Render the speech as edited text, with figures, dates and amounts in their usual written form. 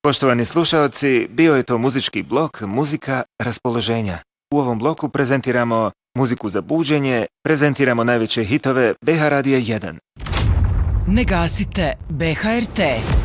Poštovani slušaoci, bio je to muzički blok Muzika raspoloženja. U ovom bloku prezentiramo muziku za buđenje, prezentiramo najveće hitove BH Radija 1. Ne gasite BHRT.